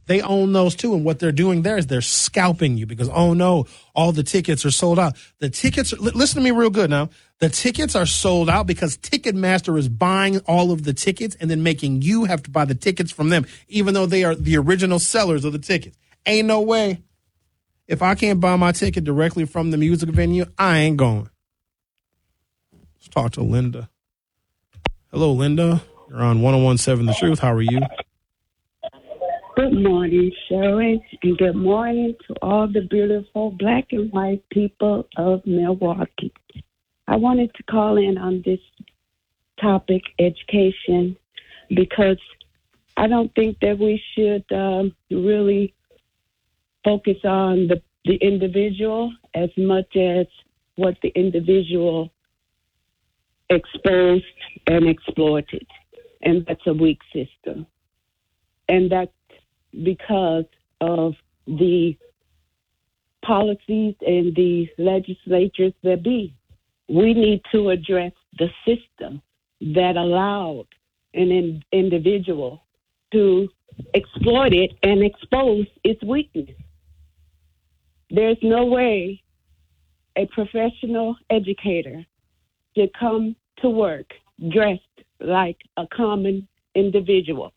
They own those too. And what they're doing there is they're scalping you because, oh no, all the tickets are sold out. The tickets, listen to me real good now. The tickets are sold out because Ticketmaster is buying all of the tickets and then making you have to buy the tickets from them, even though they are the original sellers of the tickets. Ain't no way. If I can't buy my ticket directly from the music venue, I ain't going. Let's talk to Linda. Hello, Linda. You're on 101.7 The Truth. How are you? Good morning, Sharon, and good morning to all the beautiful black and white people of Milwaukee. I wanted to call in on this topic, education, because I don't think that we should really focus on the individual as much as what the individual exposed and exploited, and that's a weak system. And that's because of the policies and the legislatures that be. We need to address the system that allowed an individual to exploit it and expose its weakness. There's no way a professional educator should come to work dressed like a common individual.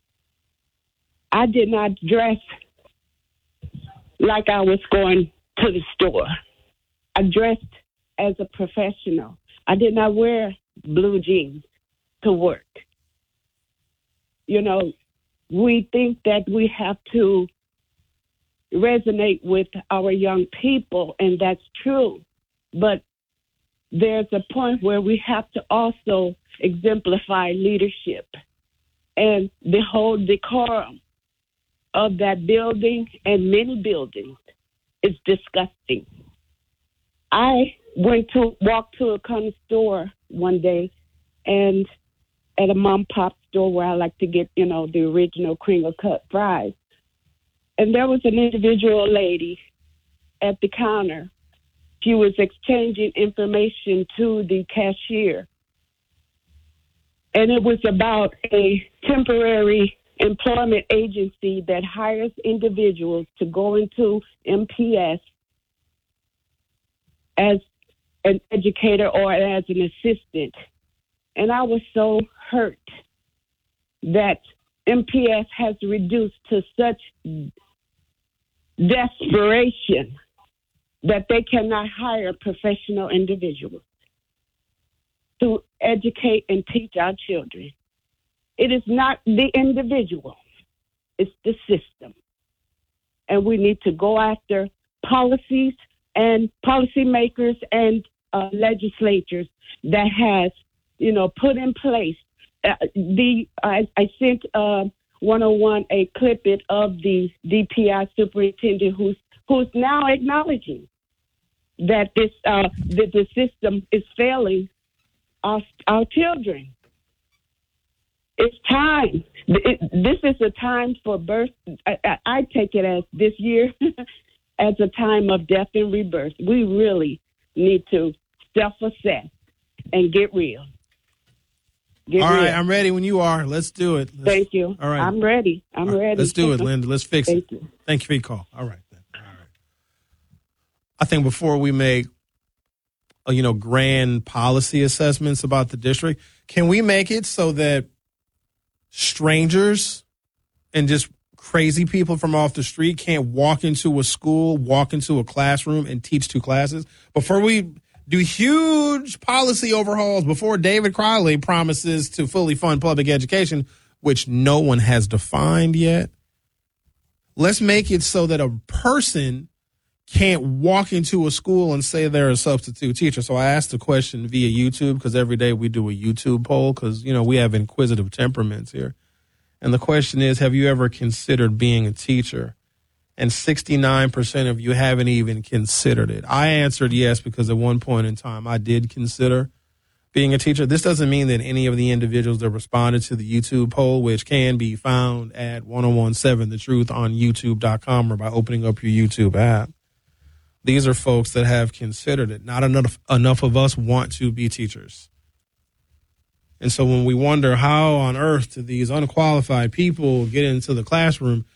I did not dress like I was going to the store. I dressed as a professional. I did not wear blue jeans to work. You know, we think that we have to resonate with our young people, and that's true. But there's a point where we have to also exemplify leadership and the whole decorum of that building and many buildings is disgusting. I walked to a corner store one day, and at a mom pop store where I like to get, the original crinkle cut fries. And there was an individual lady at the counter. She was exchanging information to the cashier. And it was about a temporary employment agency that hires individuals to go into MPS as an educator or as an assistant. And I was so hurt that MPS has reduced to such desperation that they cannot hire professional individuals to educate and teach our children. It is not the individual, it's the system. And we need to go after policies and policymakers and legislatures that has, put in place. I sent 101 a clip of the DPI superintendent who's now acknowledging that that the system is failing our children. It's time. This is a time for birth. I take it as this year as a time of death and rebirth. We really need to self-assess and get real. All right, I'm ready when you are. Let's do it. Thank you. All right. I'm ready. I'm ready. Let's do it, Linda. Let's fix it. You. Thank you for your call. All right. Then. All right. I think before we make, grand policy assessments about the district, can we make it so that strangers and just crazy people from off the street can't walk into a school, walk into a classroom, and teach two classes? Before we do huge policy overhauls, before David Crowley promises to fully fund public education, which no one has defined yet, let's make it so that a person can't walk into a school and say they're a substitute teacher. So I asked the question via YouTube because every day we do a YouTube poll because, we have inquisitive temperaments here. And the question is, have you ever considered being a teacher? And 69% of you haven't even considered it. I answered yes because at one point in time I did consider being a teacher. This doesn't mean that any of the individuals that responded to the YouTube poll, which can be found at 1017 The Truth on YouTube.com or by opening up your YouTube app. These are folks that have considered it. Not enough of us want to be teachers. And so when we wonder how on earth do these unqualified people get into the classroom,